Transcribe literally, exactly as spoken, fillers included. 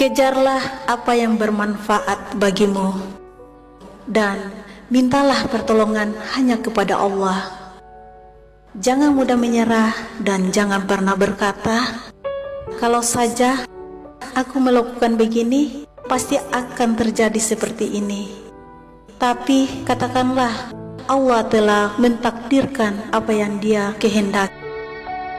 Kejarlah apa yang bermanfaat bagimu, dan mintalah pertolongan hanya kepada Allah. Jangan mudah menyerah dan jangan pernah berkata, "Kalau saja aku melakukan begini, pasti akan terjadi seperti ini." Tapi katakanlah, Allah telah mentakdirkan apa yang Dia kehendaki.